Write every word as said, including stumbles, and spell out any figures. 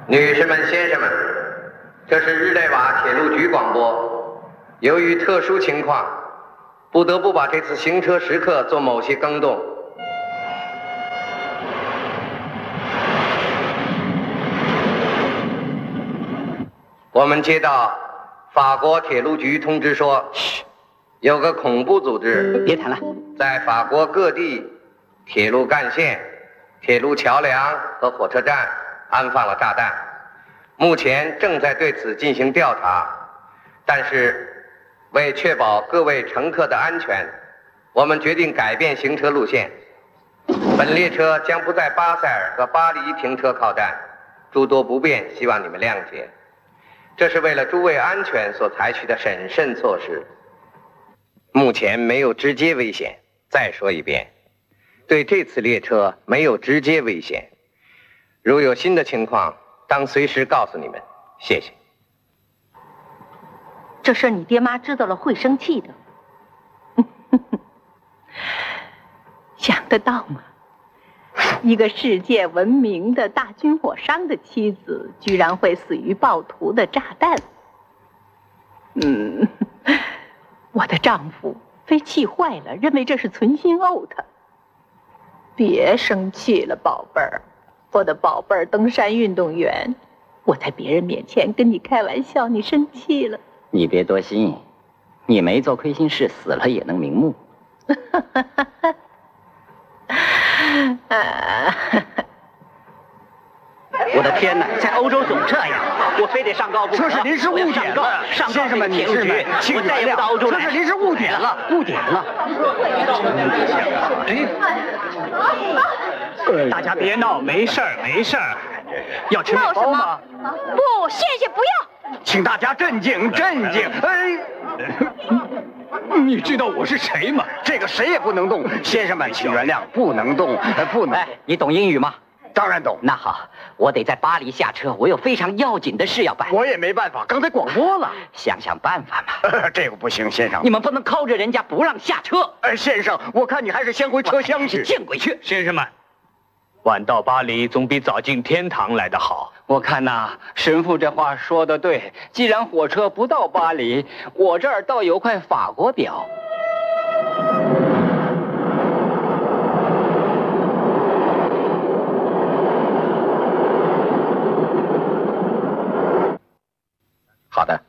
女士们、先生们，这是日内瓦铁路局广播。由于特殊情况，不得不把这次行车时刻做某些更动。我们接到法国铁路局通知说，有个恐怖组织， 别谈了， 在法国各地铁路干线、铁路桥梁和火车站安放了炸弹，目前正在对此进行调查。但是，为确保各位乘客的安全，我们决定改变行车路线。本列车将不在巴塞尔和巴黎停车靠站，诸多不便，希望你们谅解。这是为了诸位安全所采取的审慎措施。目前没有直接危险。再说一遍，对这次列车没有直接危险。如有新的情况，当随时告诉你们。谢谢。 这事你爹妈知道了会生气的。想得到吗？一个世界闻名的大军火商的妻子，居然会死于暴徒的炸弹。嗯，我的丈夫非气坏了，认为这是存心怄他。别生气了，宝贝儿，我的宝贝儿登山运动员。我在别人面前跟你开玩笑，你生气了。 你别多心，你没做亏心事，死了也能瞑目。我的天哪，在欧洲总这样，我非得上告不可。 这是临时误点了，先生们、女士们，请原谅，这是临时误点了，误点了。 哎，大家别闹，没事儿，没事儿。要吃面包吗？ 不，谢谢，不要。 请大家镇静，镇静。哎， 你知道我是谁吗？ 这个谁也不能动。先生们，请原谅，不能动，不能。 哎，你懂英语吗？ 当然懂。 那好，我得在巴黎下车，我有非常要紧的事要办。 我也没办法，刚才广播了。 想想办法嘛。 呃、这个不行，先生。 你们不能靠着人家不让下车。 哎，先生，我看你还是先回车厢去。 见鬼去！ 先生们，晚到巴黎总比早进天堂来得好。 我看呐、啊，神父这话说得对。既然火车不到巴黎，我这儿倒有块法国表。 好的。